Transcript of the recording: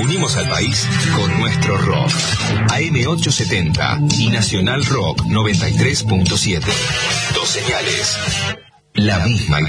Unimos al país con nuestro rock. AM870 y Nacional Rock 93.7. Dos señales. La misma